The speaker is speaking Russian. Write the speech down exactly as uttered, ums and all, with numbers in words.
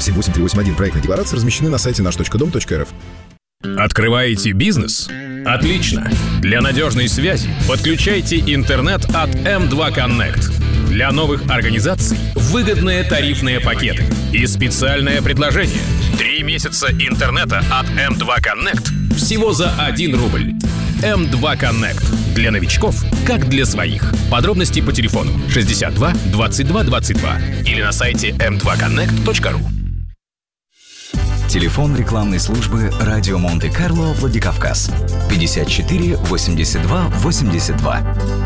семь восемь три восемь один. Проектные декларации размещены на сайте наш точка дом точка эр эф. Открываете бизнес? Отлично! Для надежной связи подключайте интернет от эм два Connect. Для новых организаций выгодные тарифные пакеты и специальное предложение. Три месяца интернета от эм два Connect всего за один рубль. эм два Connect. Для новичков, как для своих. Подробности по телефону шестьдесят два двадцать два двадцать два или на сайте эм два коннект точка ру. Телефон рекламной службы «Радио Монте-Карло, Владикавказ» пятьдесят четыре восемьдесят два восемьдесят два.